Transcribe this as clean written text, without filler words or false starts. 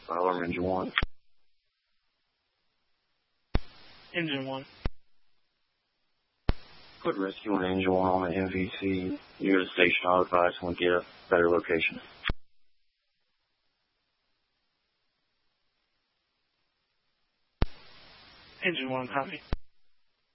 Alarm engine 1. Engine 1. Put rescue on engine 1 on the MVC. Near the station, I'll advise when we get a better location. Engine 1, copy.